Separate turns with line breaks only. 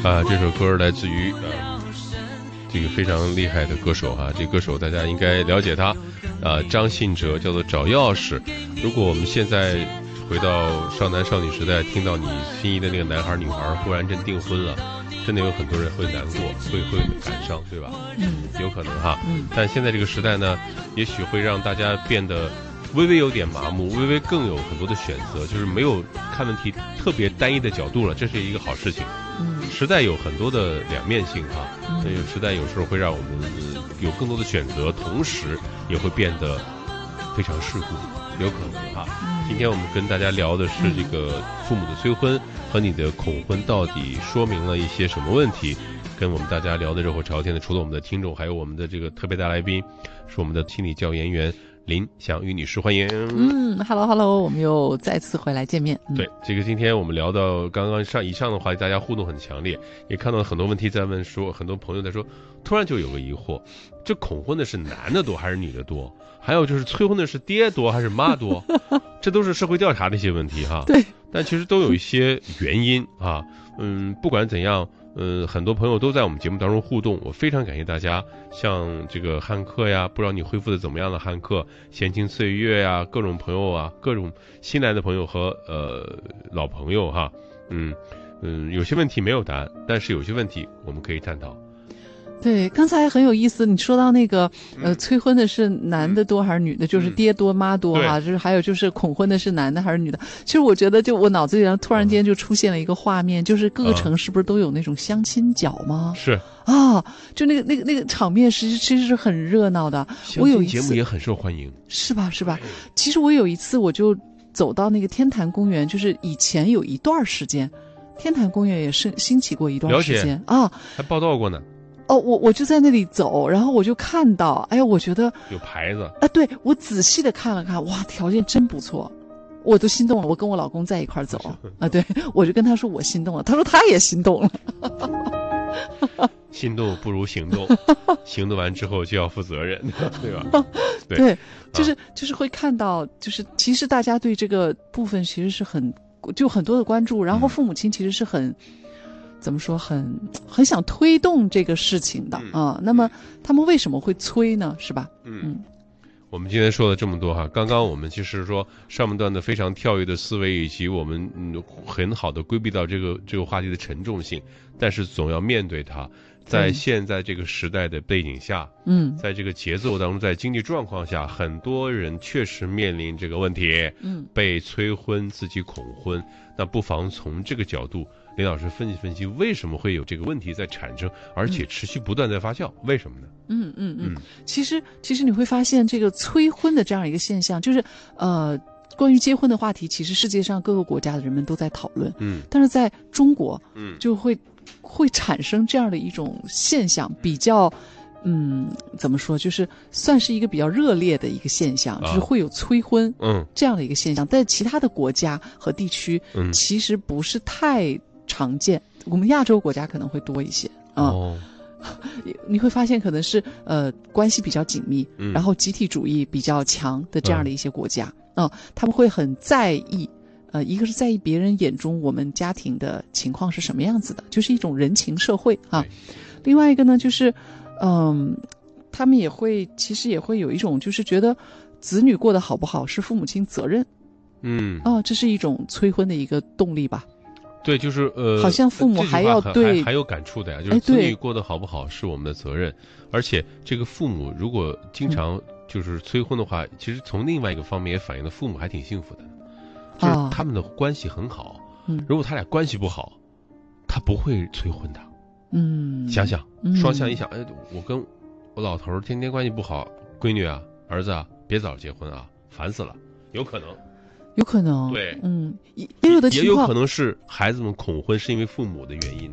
这首歌来自于这个非常厉害的歌手哈，这歌手大家应该了解他，张信哲，叫做找钥匙。如果我们现在回到少男少女时代，听到你心仪的那个男孩女孩忽然间订婚了，真的有很多人会难过，会感伤，对吧？有可能哈。但现在这个时代呢，也许会让大家变得微微有点麻木，微微更有很多的选择，就是没有看问题特别单一的角度了，这是一个好事情。时代有很多的两面性哈，时代有时候会让我们有更多的选择，同时也会变得非常世故，有可能哈。今天我们跟大家聊的是这个父母的催婚和你的恐婚到底说明了一些什么问题。跟我们大家聊的热火朝天的，除了我们的听众，还有我们的这个特别大来宾，是我们的心理教研员林翔宇女士，欢迎。
Hello， 我们又再次回来见面。
对，这个今天我们聊到刚刚以上的话题，大家互动很强烈，也看到很多问题在问说，很多朋友在说，突然就有个疑惑，这恐婚的是男的多还是女的多？还有就是催婚的是爹多还是妈多？这都是社会调查的一些问题哈。
对，
但其实都有一些原因啊。不管怎样。很多朋友都在我们节目当中互动，我非常感谢大家，像这个汉克呀，不知道你恢复的怎么样了，汉克、闲情岁月呀，各种朋友啊，各种新来的朋友和老朋友哈，有些问题没有答案，但是有些问题我们可以探讨。
对，刚才很有意思，你说到那个催婚的是男的多还是女的，就是爹多妈多哈，就是还有就是恐婚的是男的还是女的。其实我觉得，就我脑子里突然间就出现了一个画面，就是各个城市不是都有那种相亲角吗？
是
啊，就那个场面其实是很热闹的。我有一次
节目也很受欢迎，
是吧？其实我有一次我就走到那个天坛公园，就是以前有一段时间，天坛公园也是兴起过一段时间啊，
还报道过呢。
我就在那里走，然后我就看到，哎呀，我觉得
有牌子
啊，对，我仔细的看了看，哇，条件真不错，我都心动了。我跟我老公在一块走啊，对，我就跟他说我心动了，他说他也心动了。
心动不如行动，行动完之后就要负责任，对吧？
对，就是会看到，就是其实大家对这个部分其实是很多的关注，然后父母亲其实是怎么说，很想推动这个事情的啊。那么他们为什么会催呢？是吧？
我们今天说了这么多哈，刚刚我们其实说上半段的非常跳跃的思维，以及我们很好的规避到这个话题的沉重性，但是总要面对它。在现在这个时代的背景下，在这个节奏当中，在经济状况下，很多人确实面临这个问题，被催婚，自己恐婚。那不妨从这个角度，林老师分析分析，为什么会有这个问题在产生，而且持续不断在发酵，为什么呢？
其实你会发现，这个催婚的这样一个现象，就是关于结婚的话题，其实世界上各个国家的人们都在讨论，但是在中国，就会产生这样的一种现象，比较怎么说，就是算是一个比较热烈的一个现象，就是会有催婚这样的一个现象，在其他的国家和地区其实不是太常见，我们亚洲国家可能会多一些啊。你会发现可能是关系比较紧密，然后集体主义比较强的这样的一些国家他们会很在意一个是在意别人眼中我们家庭的情况是什么样子的，就是一种人情社会啊。另外一个呢，就是他们其实也会有一种就是觉得子女过得好不好是父母亲责任，这是一种催婚的一个动力吧。
对，就是
好像父母还要对
还有感触的呀，就是子女过得好不好是我们的责任，而且这个父母如果经常就是催婚的话，其实从另外一个方面也反映了父母还挺幸福的，就是他们的关系很好。如果他俩关系不好，他不会催婚的。想想双向一想，我跟我老头天天关系不好，闺女啊，儿子啊，别早结婚啊，烦死了，有可能。
有可能，
对，
也有的情况，
也有可能是孩子们恐婚是因为父母的原因。